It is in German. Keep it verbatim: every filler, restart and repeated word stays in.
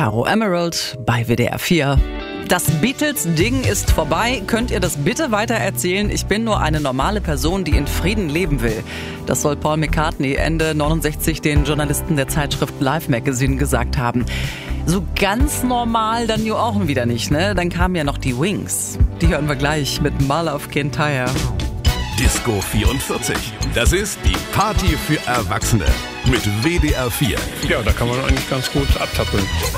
Caro Emerald bei W D R vier. Das Beatles-Ding ist vorbei. Könnt ihr das bitte weiter erzählen? Ich bin nur eine normale Person, die in Frieden leben will. Das soll Paul McCartney Ende neunundsechzig den Journalisten der Zeitschrift Life Magazine gesagt haben. So ganz normal dann ja auch wieder nicht, ne? Dann kamen ja noch die Wings. Die hören wir gleich mit My Love Can't Tire. Disco vierundvierzig. Das ist die Party für Erwachsene mit W D R vier. Ja, da kann man eigentlich ganz gut abtappeln.